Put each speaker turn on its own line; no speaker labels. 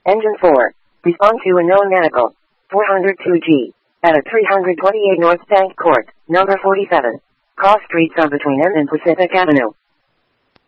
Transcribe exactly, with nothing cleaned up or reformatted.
Engine four. Respond to unknown medical. four oh two G. At a three twenty-eight North Stank Court, number forty-seven. Cross streets are between M and Pacific Avenue.